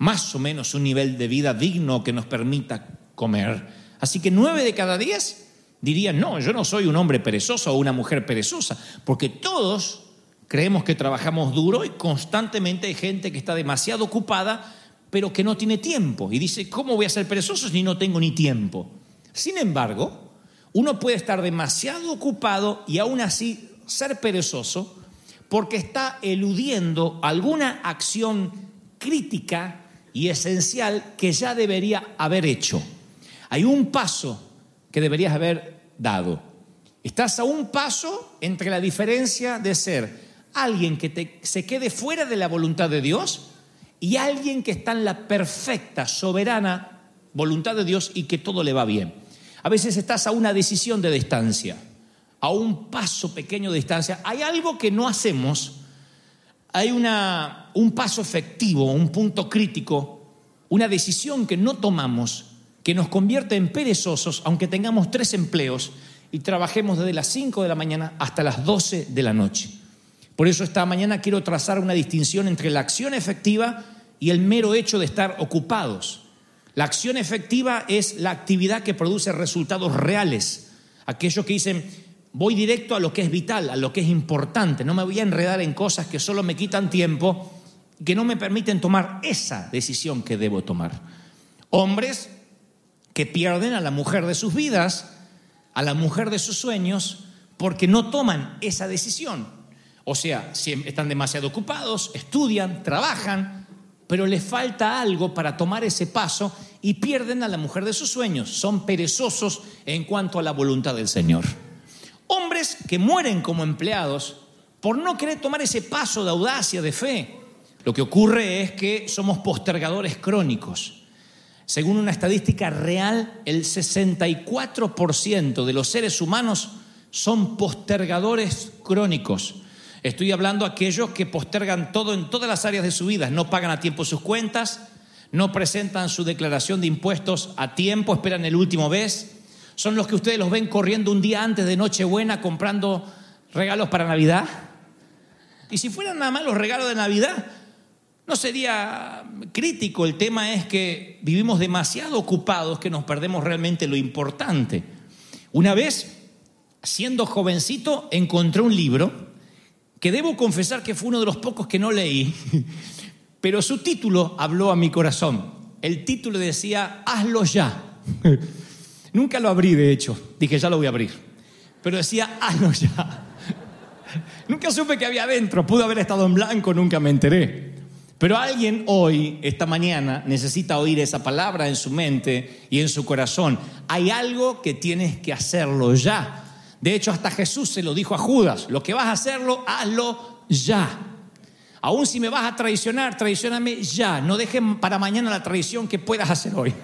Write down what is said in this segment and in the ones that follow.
más o menos un nivel de vida digno que nos permita comer. Así que 9 de cada 10 dirían, no, yo no soy un hombre perezoso o una mujer perezosa, porque todos creemos que trabajamos duro y constantemente hay gente que está demasiado ocupada, pero que no tiene tiempo. Y dice, ¿cómo voy a ser perezoso si no tengo ni tiempo? Sin embargo, uno puede estar demasiado ocupado y aún así ser perezoso porque está eludiendo alguna acción crítica y esencial que ya debería haber hecho. Hay un paso que deberías haber dado. Estás a un paso entre la diferencia de ser alguien que se quede fuera de la voluntad de Dios y alguien que está en la perfecta, soberana voluntad de Dios y que todo le va bien. A veces estás a una decisión de distancia, a un paso pequeño de distancia. Hay algo que no hacemos, hay un paso efectivo, un punto crítico, una decisión que no tomamos, que nos convierte en perezosos, aunque tengamos 3 empleos y trabajemos desde las 5 de la mañana hasta las 12 de la noche. Por eso esta mañana quiero trazar una distinción entre la acción efectiva y el mero hecho de estar ocupados. La acción efectiva es la actividad que produce resultados reales. Aquellos que dicen, voy directo a lo que es vital, a lo que es importante. No me voy a enredar en cosas que solo me quitan tiempo y que no me permiten tomar esa decisión que debo tomar. Hombres que pierden a la mujer de sus vidas, a la mujer de sus sueños, porque no toman esa decisión. O sea, si están demasiado ocupados, estudian, trabajan, pero les falta algo para tomar ese paso y pierden a la mujer de sus sueños. Son perezosos en cuanto a la voluntad del Señor. Hombres que mueren como empleados por no querer tomar ese paso de audacia, de fe. Lo que ocurre es que somos postergadores crónicos. Según una estadística real, el 64% de los seres humanos son postergadores crónicos. Estoy hablando de aquellos que postergan todo en todas las áreas de su vida. No pagan a tiempo sus cuentas, no presentan su declaración de impuestos a tiempo, esperan el último mes. Son los que ustedes los ven corriendo un día antes de Nochebuena comprando regalos para Navidad. Y si fueran nada más los regalos de Navidad, no sería crítico. El tema es que vivimos demasiado ocupados que nos perdemos realmente lo importante. Una vez, siendo jovencito, encontré un libro que debo confesar que fue uno de los pocos que no leí, pero su título habló a mi corazón. El título decía, hazlo ya. Nunca lo abrí, de hecho. Dije, ya lo voy a abrir. Pero decía, hazlo ya. Nunca supe qué había adentro. Pudo haber estado en blanco, nunca me enteré. Pero alguien hoy, esta mañana, necesita oír esa palabra en su mente y en su corazón. Hay algo que tienes que hacerlo ya. De hecho, hasta Jesús se lo dijo a Judas. Lo que vas a hacerlo, hazlo ya. Aún si me vas a traicionar, traicióname ya. No dejen para mañana la traición que puedas hacer hoy.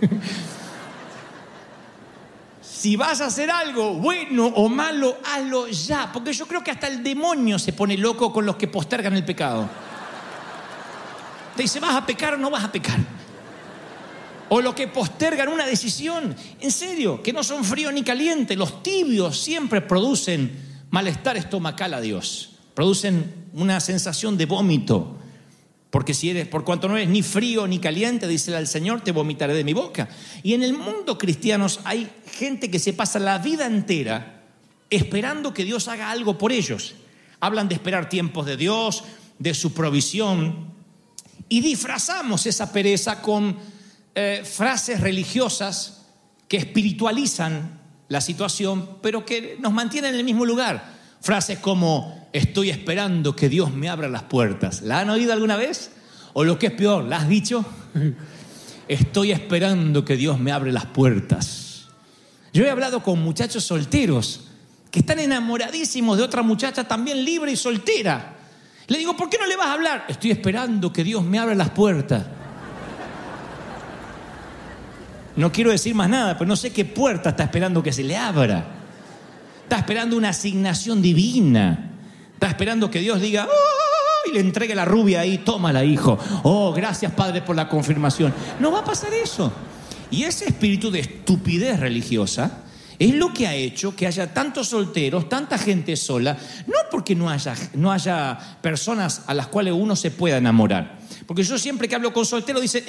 Si vas a hacer algo bueno o malo, hazlo ya. Porque yo creo que hasta el demonio se pone loco con los que postergan el pecado. Te dice, ¿vas a pecar o no vas a pecar? O los que postergan una decisión. En serio, que no son fríos ni calientes. Los tibios siempre producen malestar estomacal a Dios. Producen una sensación de vómito. Porque por cuanto no eres ni frío ni caliente, dice el Señor, te vomitaré de mi boca. Y en el mundo cristiano hay gente que se pasa la vida entera esperando que Dios haga algo por ellos. Hablan de esperar tiempos de Dios, de su provisión. Y disfrazamos esa pereza con frases religiosas que espiritualizan la situación, pero que nos mantienen en el mismo lugar. Frases como, estoy esperando que Dios me abra las puertas. ¿La han oído alguna vez? O lo que es peor, ¿la has dicho? Estoy esperando que Dios me abre las puertas. Yo he hablado con muchachos solteros que están enamoradísimos de otra muchacha también libre y soltera. Le digo, ¿por qué no le vas a hablar? Estoy esperando que Dios me abra las puertas. No quiero decir más nada, pero no sé qué puerta está esperando que se le abra. Está esperando una asignación divina. Está esperando que Dios diga, ¡oh! Y le entregue la rubia ahí, tómala, hijo. Oh, gracias, Padre, por la confirmación. No va a pasar eso. Y ese espíritu de estupidez religiosa es lo que ha hecho que haya tantos solteros, tanta gente sola, no porque no haya personas a las cuales uno se pueda enamorar. Porque yo siempre que hablo con solteros dicen,